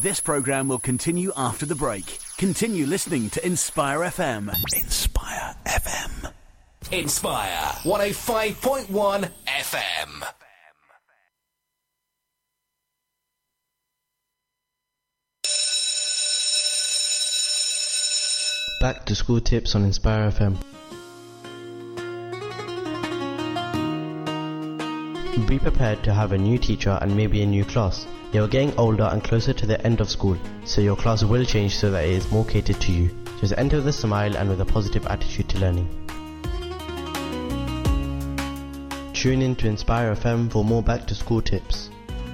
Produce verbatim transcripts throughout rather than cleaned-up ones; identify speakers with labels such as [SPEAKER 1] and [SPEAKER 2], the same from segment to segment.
[SPEAKER 1] This programme will continue after the break. Continue listening to Inspire F M. Inspire F M.
[SPEAKER 2] Inspire one oh five point one F M.
[SPEAKER 3] Back to school tips on Inspire F M. Be prepared to have a new teacher and maybe a new class. You're getting older and closer to the end of school, so your class will change so that it is more catered to you. Just enter with a smile and with a positive attitude to learning. Tune in to Inspire F M for more back to school tips.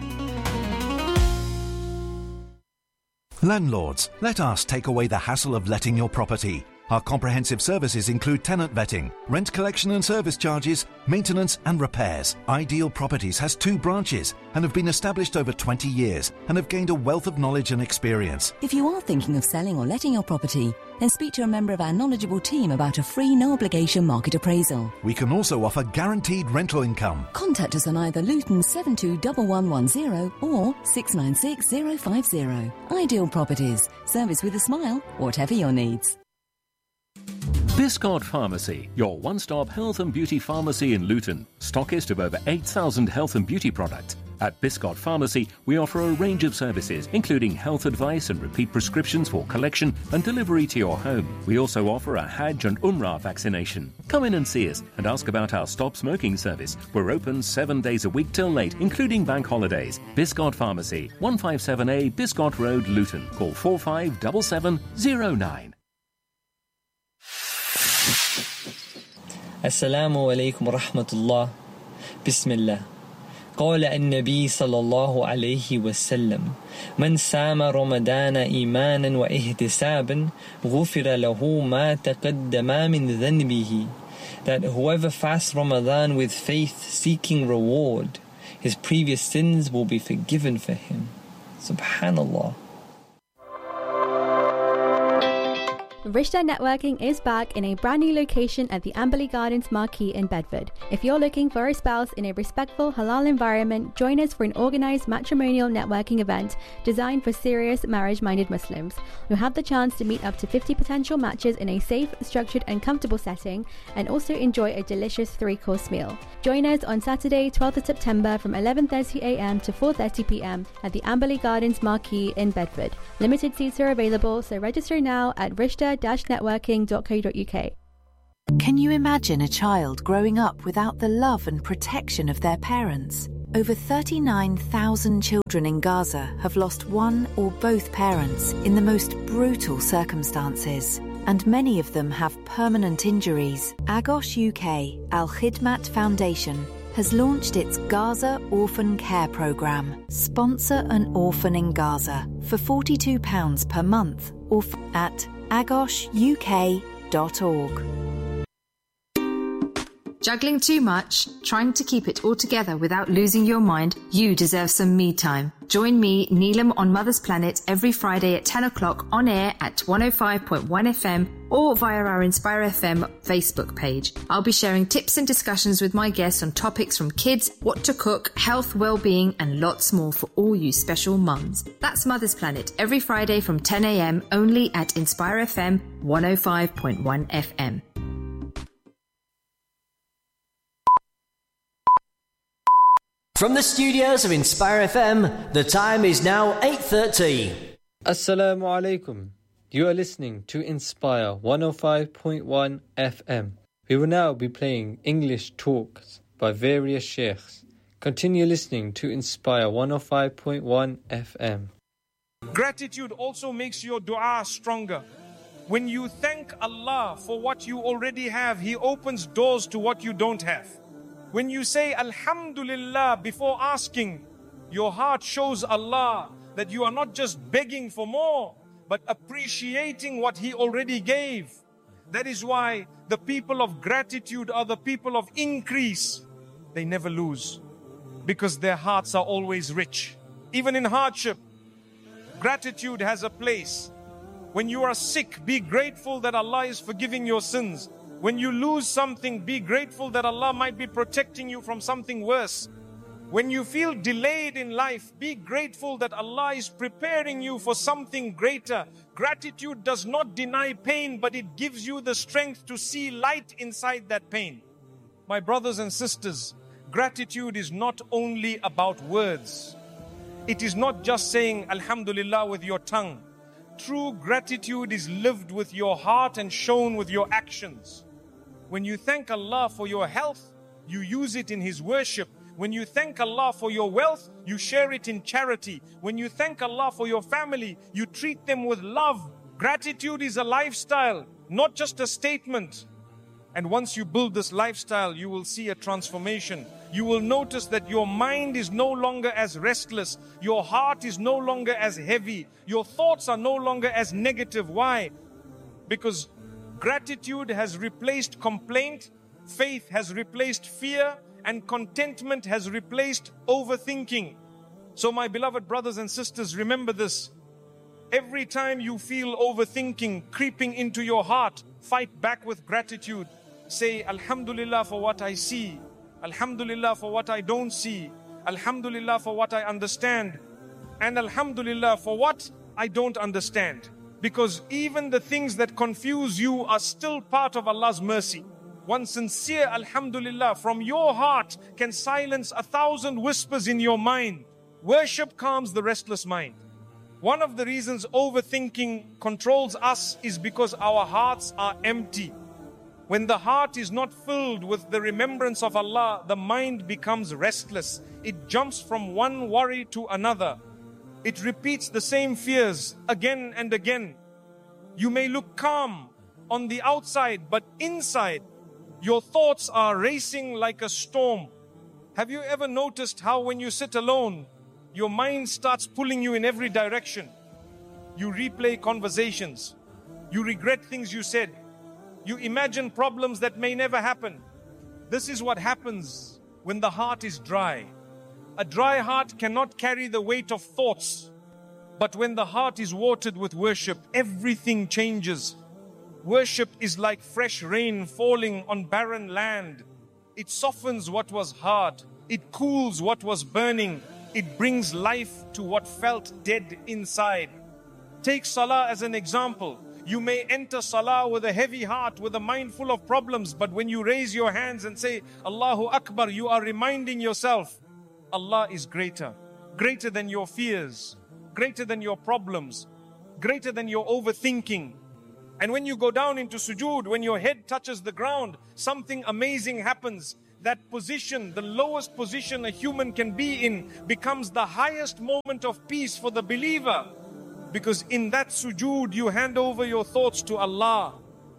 [SPEAKER 4] Landlords, let us take away the hassle of letting your property. Our comprehensive services include tenant vetting, rent collection and service charges, maintenance and repairs. Ideal Properties has two branches and have been established over twenty years and have gained a wealth of knowledge and experience.
[SPEAKER 5] If you are thinking of selling or letting your property, then speak to a member of our knowledgeable team about a free, no-obligation market appraisal.
[SPEAKER 4] We can also offer guaranteed rental income.
[SPEAKER 5] Contact us on either Luton seven two one one one zero or six nine six zero five zero. Ideal Properties. Service with a smile, whatever your needs.
[SPEAKER 6] Biscott Pharmacy, your one-stop health and beauty pharmacy in Luton. Stockist of over eight thousand health and beauty products. At Biscott Pharmacy, we offer a range of services, including health advice and repeat prescriptions for collection and delivery to your home. We also offer a Hajj and Umrah vaccination. Come in and see us and ask about our Stop Smoking service. We're open seven days a week till late, including bank holidays. Biscott Pharmacy, one fifty-seven A Biscott Road, Luton. Call four five seven seven zero nine.
[SPEAKER 7] Assalamu alaikum wa rahmatullah. Bismillah. قال النبي صلى الله عليه وسلم من سام رمضان إيمانا واحتسابا غفر له ما تقدم من ذنبه. That whoever fasts Ramadan with faith seeking reward, his previous sins will be forgiven for him. Subhanallah.
[SPEAKER 8] Rishta Networking is back in a brand new location at the Amberley Gardens Marquee in Bedford. If you're looking for a spouse in a respectful halal environment, join us for an organised matrimonial networking event designed for serious marriage-minded Muslims. You'll have the chance to meet up to fifty potential matches in a safe, structured and comfortable setting, and also enjoy a delicious three-course meal. Join us on Saturday, twelfth of September from eleven thirty a m to four thirty p m at the Amberley Gardens Marquee in Bedford. Limited seats are available, so register now at rishta dash networking dot co dot u k.
[SPEAKER 9] Can you imagine a child growing up without the love and protection of their parents? Over thirty-nine thousand children in Gaza have lost one or both parents in the most brutal circumstances, and many of them have permanent injuries. Agos U K Al Khidmat Foundation has launched its Gaza Orphan Care Programme. Sponsor an orphan in Gaza for forty-two pounds per month or f- at agos u k dot org.
[SPEAKER 10] Juggling too much? Trying to keep it all together without losing your mind? You deserve some me time. Join me, Neelam, on Mother's Planet every Friday at ten o'clock on air at one oh five point one F M or via our Inspire F M Facebook page. I'll be sharing tips and discussions with my guests on topics from kids, what to cook, health, well-being and lots more for all you special mums. That's Mother's Planet every Friday from ten a m only at Inspire F M one oh five point one F M.
[SPEAKER 11] From the studios of Inspire F M, the time is now eight thirty.
[SPEAKER 7] Assalamu alaikum. You are listening to Inspire one oh five point one F M. We will now be playing English talks by various sheikhs. Continue listening to Inspire one oh five point one F M.
[SPEAKER 12] Gratitude also makes your dua stronger. When you thank Allah for what you already have, He opens doors to what you don't have. When you say Alhamdulillah before asking, your heart shows Allah that you are not just begging for more, but appreciating what He already gave. That is why the people of gratitude are the people of increase. They never lose because their hearts are always rich. Even in hardship, gratitude has a place. When you are sick, be grateful that Allah is forgiving your sins. When you lose something, be grateful that Allah might be protecting you from something worse. When you feel delayed in life, be grateful that Allah is preparing you for something greater. Gratitude does not deny pain, but it gives you the strength to see light inside that pain. My brothers and sisters, gratitude is not only about words. It is not just saying Alhamdulillah with your tongue. True gratitude is lived with your heart and shown with your actions. When you thank Allah for your health, you use it in His worship. When you thank Allah for your wealth, you share it in charity. When you thank Allah for your family, you treat them with love. Gratitude is a lifestyle, not just a statement. And once you build this lifestyle, you will see a transformation. You will notice that your mind is no longer as restless. Your heart is no longer as heavy. Your thoughts are no longer as negative. Why? Because gratitude has replaced complaint, faith has replaced fear, and contentment has replaced overthinking. So my beloved brothers and sisters, remember this. Every time you feel overthinking creeping into your heart, fight back with gratitude. Say, Alhamdulillah for what I see. Alhamdulillah for what I don't see. Alhamdulillah for what I understand. And Alhamdulillah for what I don't understand. Because even the things that confuse you are still part of Allah's mercy. One sincere Alhamdulillah from your heart can silence a thousand whispers in your mind. Worship calms the restless mind. One of the reasons overthinking controls us is because our hearts are empty. When the heart is not filled with the remembrance of Allah, the mind becomes restless. It jumps from one worry to another. It repeats the same fears again and again. You may look calm on the outside, but inside, your thoughts are racing like a storm. Have you ever noticed how when you sit alone, your mind starts pulling you in every direction? You replay conversations. You regret things you said. You imagine problems that may never happen. This is what happens when the heart is dry. A dry heart cannot carry the weight of thoughts. But when the heart is watered with worship, everything changes. Worship is like fresh rain falling on barren land. It softens what was hard. It cools what was burning. It brings life to what felt dead inside. Take Salah as an example. You may enter Salah with a heavy heart, with a mind full of problems, but when you raise your hands and say, Allahu Akbar, you are reminding yourself, Allah is greater. Greater than your fears. Greater than your problems. Greater than your overthinking. And when you go down into sujood, when your head touches the ground, something amazing happens. That position, the lowest position a human can be in, becomes the highest moment of peace for the believer. Because in that sujood, you hand over your thoughts to Allah.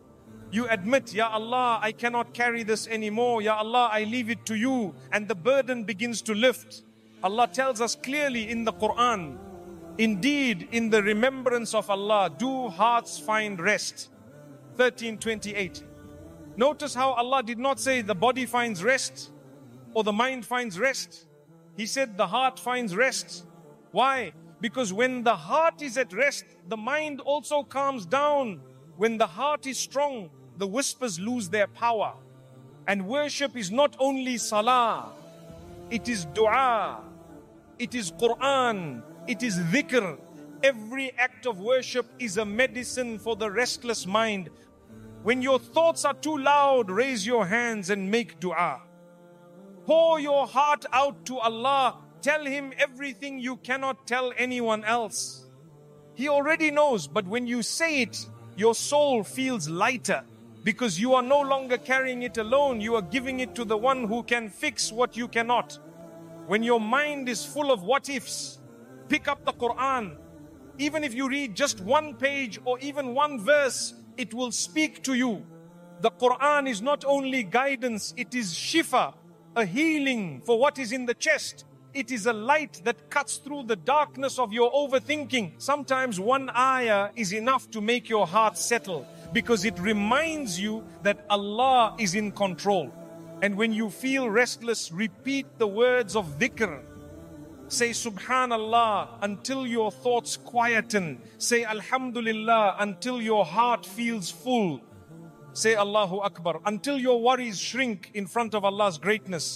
[SPEAKER 12] You admit, Ya Allah, I cannot carry this anymore. Ya Allah, I leave it to you. And the burden begins to lift. Allah tells us clearly in the Quran, indeed, in the remembrance of Allah, do hearts find rest. thirteen twenty-eight. Notice how Allah did not say the body finds rest or the mind finds rest. He said the heart finds rest. Why? Because when the heart is at rest, the mind also calms down. When the heart is strong, the whispers lose their power. And worship is not only salah, it is dua, it is Quran, it is dhikr. Every act of worship is a medicine for the restless mind. When your thoughts are too loud, raise your hands and make dua. Pour your heart out to Allah. Tell Him everything you cannot tell anyone else. He already knows, but when you say it, your soul feels lighter because you are no longer carrying it alone. You are giving it to the one who can fix what you cannot. When your mind is full of what ifs, pick up the Quran. Even if you read just one page or even one verse, it will speak to you. The Quran is not only guidance, it is shifa, a healing for what is in the chest. It is a light that cuts through the darkness of your overthinking. Sometimes one ayah is enough to make your heart settle because it reminds you that Allah is in control. And when you feel restless, repeat the words of dhikr. Say Subhanallah until your thoughts quieten. Say Alhamdulillah until your heart feels full. Say Allahu Akbar until your worries shrink in front of Allah's greatness.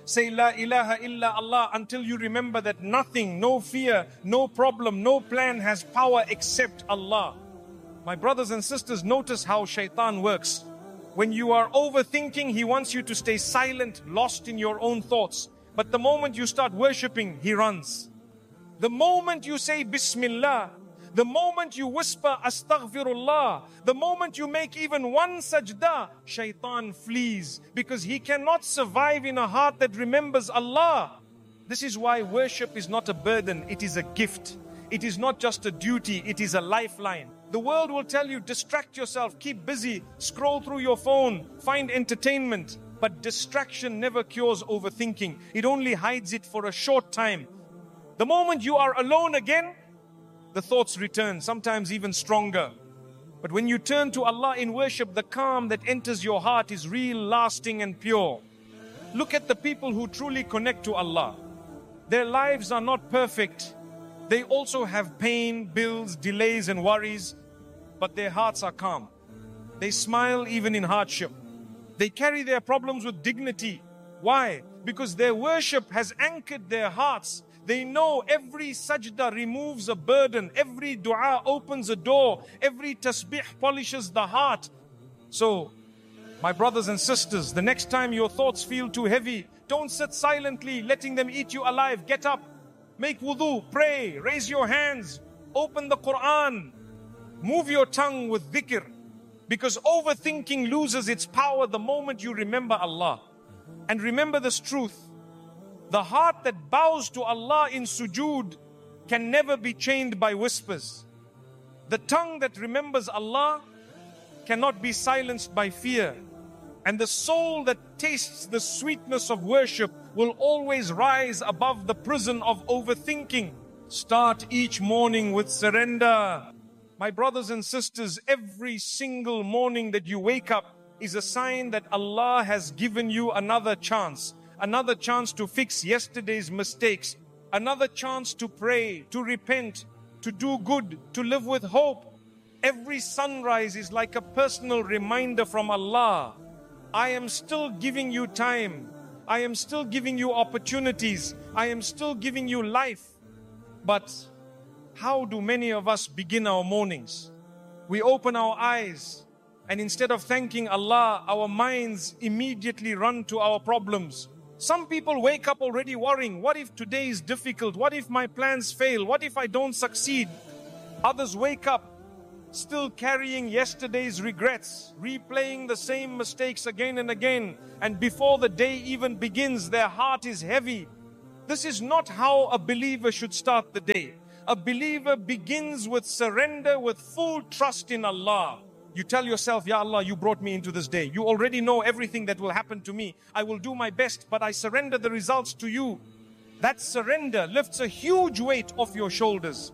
[SPEAKER 12] Say La ilaha illa Allah until you remember that nothing, no fear, no problem, no plan has power except Allah. My brothers and sisters, notice how shaitan works. When you are overthinking, he wants you to stay silent, lost in your own thoughts. But the moment you start worshipping, he runs. The moment you say Bismillah, the moment you whisper Astaghfirullah, the moment you make even one sajda, shaitan flees, because he cannot survive in a heart that remembers Allah. This is why worship is not a burden, it is a gift. It is not just a duty, it is a lifeline. The world will tell you, distract yourself, keep busy, scroll through your phone, find entertainment. But distraction never cures overthinking. It only hides it for a short time. The moment you are alone again, the thoughts return, sometimes even stronger. But when you turn to Allah in worship, the calm that enters your heart is real, lasting and pure. Look at the people who truly connect to Allah. Their lives are not perfect. They also have pain, bills, delays and worries, but their hearts are calm. They smile even in hardship. They carry their problems with dignity. Why? Because their worship has anchored their hearts. They know every sajda removes a burden, every dua opens a door, every tasbih polishes the heart. So, my brothers and sisters, the next time your thoughts feel too heavy, don't sit silently, letting them eat you alive. Get up, make wudu, pray, raise your hands, open the Quran, move your tongue with dhikr. Because overthinking loses its power the moment you remember Allah. And remember this truth. The heart that bows to Allah in sujood can never be chained by whispers. The tongue that remembers Allah cannot be silenced by fear. And the soul that tastes the sweetness of worship will always rise above the prison of overthinking. Start each morning with surrender. My brothers and sisters, every single morning that you wake up is a sign that Allah has given you another chance. Another chance to fix yesterday's mistakes. Another chance to pray, to repent, to do good, to live with hope. Every sunrise is like a personal reminder from Allah. I am still giving you time. I am still giving you opportunities. I am still giving you life. But how do many of us begin our mornings? We open our eyes, and instead of thanking Allah, our minds immediately run to our problems. Some people wake up already worrying, what if today is difficult? What if my plans fail? What if I don't succeed? Others wake up still carrying yesterday's regrets, replaying the same mistakes again and again. And before the day even begins, their heart is heavy. This is not how a believer should start the day. A believer begins with surrender, with full trust in Allah. You tell yourself, Ya Allah, you brought me into this day. You already know everything that will happen to me. I will do my best, but I surrender the results to you. That surrender lifts a huge weight off your shoulders.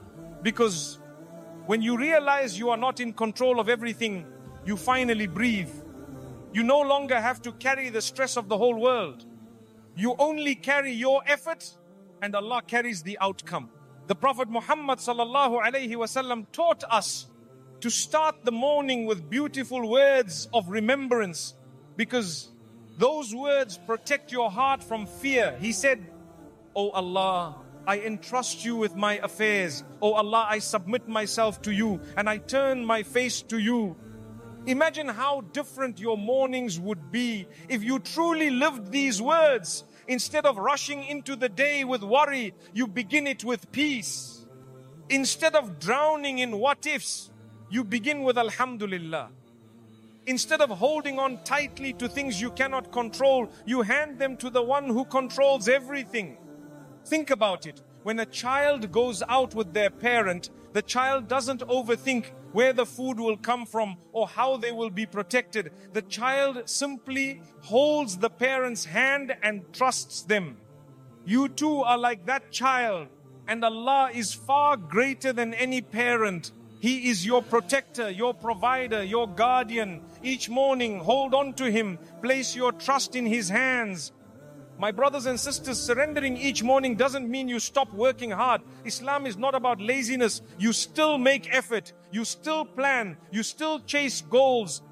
[SPEAKER 12] Because when you realize you are not in control of everything, you finally breathe. You no longer have to carry the stress of the whole world. You only carry your effort, and Allah carries the outcome. The Prophet Muhammad sallallahu alaihi wasallam taught us to start the morning with beautiful words of remembrance, because those words protect your heart from fear. He said, "O Allah, I entrust you with my affairs. O Allah, I submit myself to you and I turn my face to you." Imagine how different your mornings would be if you truly lived these words. Instead of rushing into the day with worry, you begin it with peace. Instead of drowning in what ifs, you begin with Alhamdulillah. Instead of holding on tightly to things you cannot control, you hand them to the one who controls everything. Think about it. When a child goes out with their parent, the child doesn't overthink where the food will come from or how they will be protected. The child simply holds the parent's hand and trusts them. You too are like that child, and Allah is far greater than any parent. He is your protector, your provider, your guardian. Each morning, hold on to Him. Place your trust in His hands. My brothers and sisters, surrendering each morning doesn't mean you stop working hard. Islam is not about laziness. You still make effort. You still plan. You still chase goals.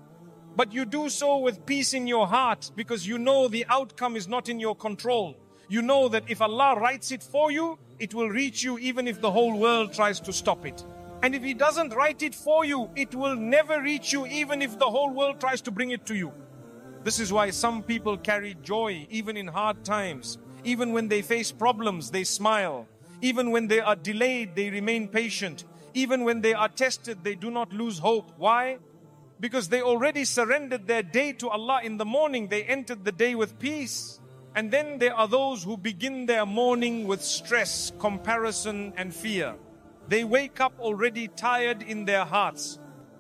[SPEAKER 12] But you do so with peace in your heart because you know the outcome is not in your control. You know that if Allah writes it for you, it will reach you even if the whole world tries to stop it. And if He doesn't write it for you, it will never reach you even if the whole world tries to bring it to you. This is why some people carry joy even in hard times. Even when they face problems, they smile. Even when they are delayed, they remain patient. Even when they are tested, they do not lose hope. Why? Because they already surrendered their day to Allah in the morning. They entered the day with peace. And then there are those who begin their morning with stress, comparison, and fear. They wake up already tired in their hearts.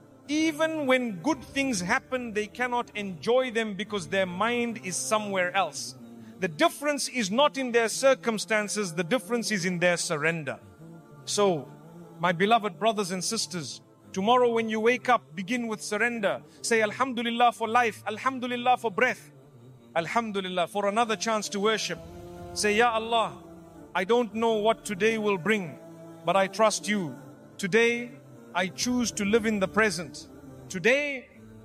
[SPEAKER 12] Even when good things happen, they cannot enjoy them because their mind is somewhere else. The difference is not in their circumstances, the difference is in their surrender. So, my beloved brothers and sisters, tomorrow when you wake up, begin with surrender. Say Alhamdulillah for life, Alhamdulillah for breath, Alhamdulillah for another chance to worship. Say, Ya Allah, I don't know what today will bring, but I trust you. Today, I choose to live in the present. Today,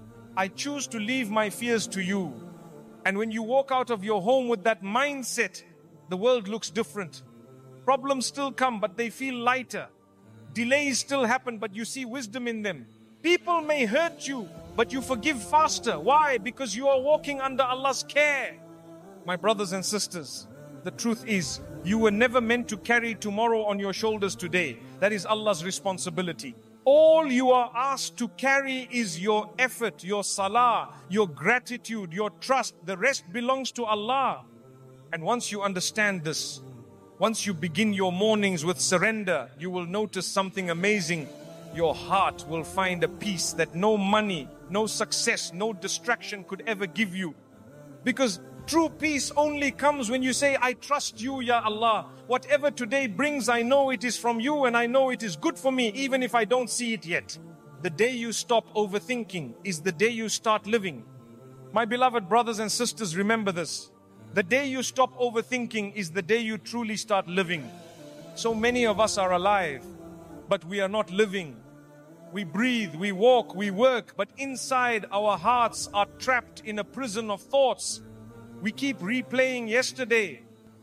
[SPEAKER 12] I choose to leave my fears to you. And when you walk out of your home with that mindset, the world looks different. Problems still come, but they feel lighter. Delays still happen, but you see wisdom in them. People may hurt you, but you forgive faster. Why? Because you are walking under Allah's care. My brothers and sisters, the truth is, you were never meant to carry tomorrow on your shoulders today. That is Allah's responsibility. All you are asked to carry is your effort, your salah, your gratitude, your trust. The rest belongs to Allah. And once you understand this, once you begin your mornings with surrender, you will notice something amazing. Your heart will find a peace that no money, no success, no distraction could ever give you. Because true peace only comes when you say, I trust you, Ya Allah. Whatever today brings, I know it is from you and I know it is good for me, even if I don't see it yet. The day you stop overthinking is the day you start living. My beloved brothers and sisters, remember this. The day you stop overthinking is the day you truly start living. So many of us are alive, but we are not living. We breathe, we walk, we work, but inside our hearts are trapped in a prison of thoughts. We keep replaying yesterday.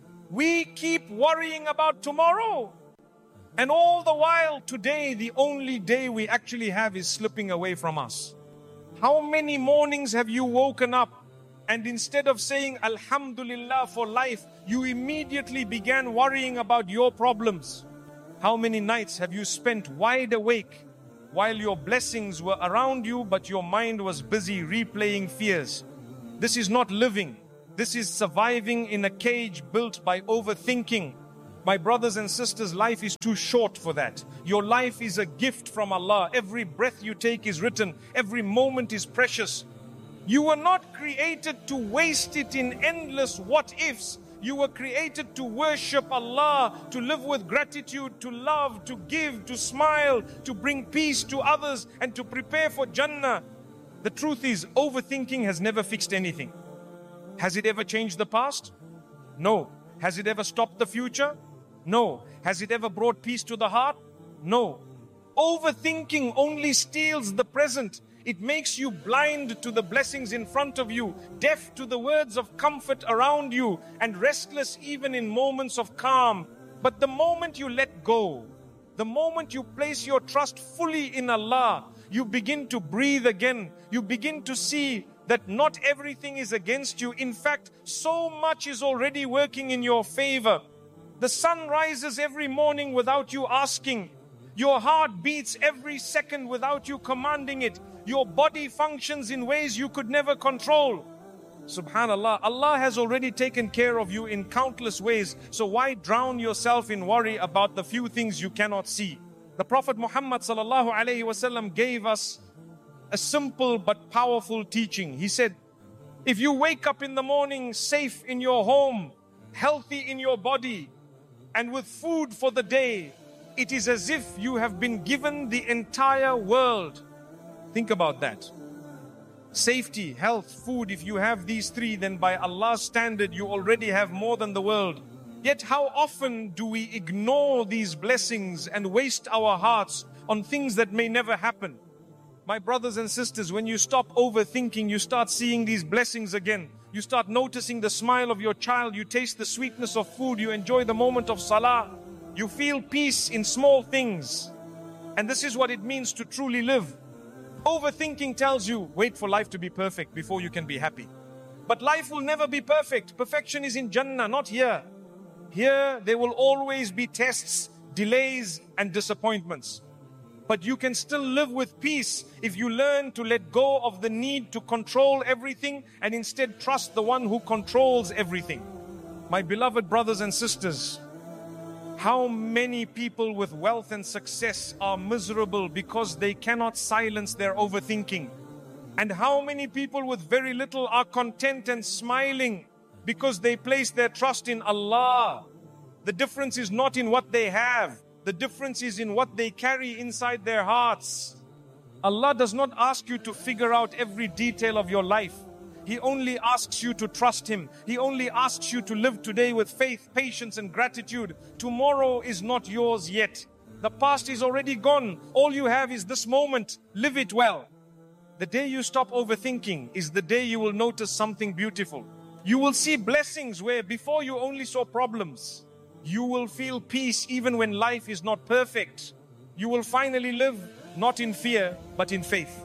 [SPEAKER 12] We keep worrying about tomorrow. And all the while, today, the only day we actually have is slipping away from us. How many mornings have you woken up and instead of saying Alhamdulillah for life, you immediately began worrying about your problems? How many nights have you spent wide awake while your blessings were around you, but your mind was busy replaying fears? This is not living. This is surviving in a cage built by overthinking. My brothers and sisters, life is too short for that. Your life is a gift from Allah. Every breath you take is written. Every moment is precious. You were not created to waste it in endless what-ifs. You were created to worship Allah, to live with gratitude, to love, to give, to smile, to bring peace to others, and to prepare for Jannah. The truth is, overthinking has never fixed anything. Has it ever changed the past? No. Has it ever stopped the future? No. Has it ever brought peace to the heart? No. Overthinking only steals the present. It makes you blind to the blessings in front of you, deaf to the words of comfort around you, and restless even in moments of calm. But the moment you let go, the moment you place your trust fully in Allah, you begin to breathe again. You begin to see that not everything is against you. In fact, so much is already working in your favor. The sun rises every morning without you asking. Your heart beats every second without you commanding it. Your body functions in ways you could never control. Subhanallah, Allah has already taken care of you in countless ways. So why drown yourself in worry about the few things you cannot see? The Prophet Muhammad sallallahu alaihi wasallam gave us a simple but powerful teaching. He said, if you wake up in the morning safe in your home, healthy in your body, and with food for the day, it is as if you have been given the entire world. Think about that. Safety, health, food. If you have these three, then by Allah's standard, you already have more than the world. Yet how often do we ignore these blessings and waste our hearts on things that may never happen? My brothers and sisters, when you stop overthinking, you start seeing these blessings again. You start noticing the smile of your child. You taste the sweetness of food. You enjoy the moment of salah. You feel peace in small things. And this is what it means to truly live. Overthinking tells you, wait for life to be perfect before you can be happy. But life will never be perfect. Perfection is in Jannah, not here. Here, there will always be tests, delays, and disappointments. But you can still live with peace if you learn to let go of the need to control everything and instead trust the one who controls everything. My beloved brothers and sisters, how many people with wealth and success are miserable because they cannot silence their overthinking? And how many people with very little are content and smiling because they place their trust in Allah? The difference is not in what they have. The difference is in what they carry inside their hearts. Allah does not ask you to figure out every detail of your life. He only asks you to trust Him. He only asks you to live today with faith, patience, and gratitude. Tomorrow is not yours yet. The past is already gone. All you have is this moment. Live it well. The day you stop overthinking is the day you will notice something beautiful. You will see blessings where before you only saw problems. You will feel peace even when life is not perfect. You will finally live not in fear, but in faith.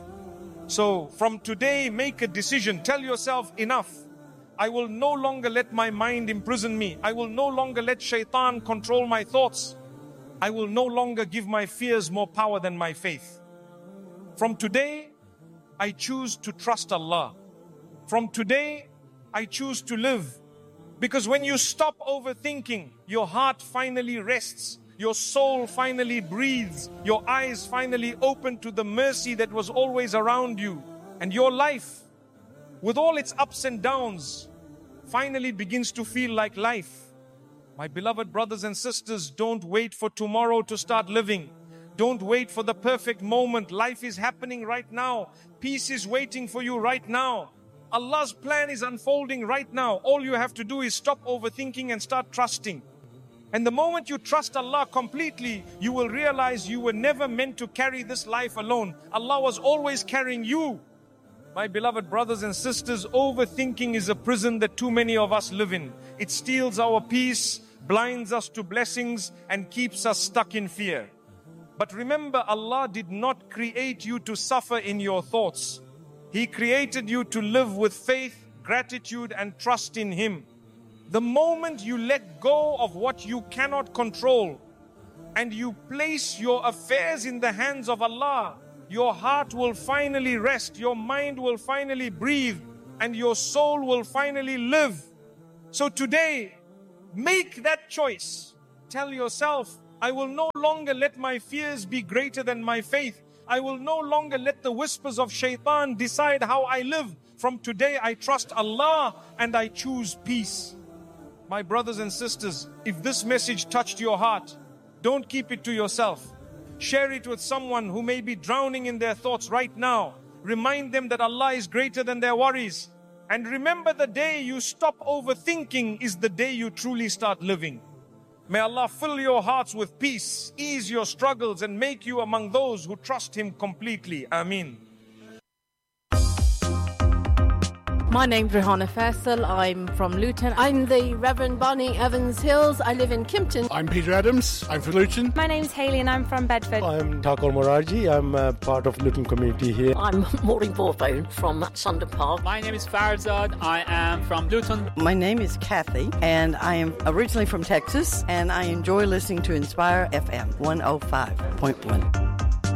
[SPEAKER 12] So from today, make a decision. Tell yourself, enough. I will no longer let my mind imprison me. I will no longer let shaitan control my thoughts. I will no longer give my fears more power than my faith. From today, I choose to trust Allah. From today, I choose to live. Because when you stop overthinking, your heart finally rests. Your soul finally breathes. Your eyes finally open to the mercy that was always around you. And your life, with all its ups and downs, finally begins to feel like life. My beloved brothers and sisters, don't wait for tomorrow to start living. Don't wait for the perfect moment. Life is happening right now. Peace is waiting for you right now. Allah's plan is unfolding right now. All you have to do is stop overthinking and start trusting. And the moment you trust Allah completely, you will realize you were never meant to carry this life alone. Allah was always carrying you. My beloved brothers and sisters, overthinking is a prison that too many of us live in. It steals our peace, blinds us to blessings, and keeps us stuck in fear. But remember, Allah did not create you to suffer in your thoughts. He created you to live with faith, gratitude, and trust in Him. The moment you let go of what you cannot control and you place your affairs in the hands of Allah, your heart will finally rest, your mind will finally breathe, and your soul will finally live. So today, make that choice. Tell yourself, I will no longer let my fears be greater than my faith. I will no longer let the whispers of shaitan decide how I live. From today, I trust Allah and I choose peace. My brothers and sisters, if this message touched your heart, don't keep it to yourself. Share it with someone who may be drowning in their thoughts right now. Remind them that Allah is greater than their worries. And remember, the day you stop overthinking is the day you truly start living. May Allah fill your hearts with peace, ease your struggles, and make you among those who trust Him completely. Ameen.
[SPEAKER 13] My name's Rihanna Faisal. I'm from Luton.
[SPEAKER 14] I'm the Reverend Bonnie Evans Hills. I live in Kimpton.
[SPEAKER 15] I'm Peter Adams. I'm from Luton.
[SPEAKER 16] My name's Hayley and I'm from Bedford.
[SPEAKER 17] I'm Thakor Moraji. I'm uh, part of Luton community here.
[SPEAKER 18] I'm Maureen Bourbon from Sundon Park.
[SPEAKER 19] My name is Farzad. I am from Luton.
[SPEAKER 20] My name is Kathy and I am originally from Texas, and I enjoy listening to Inspire F M one oh five point one.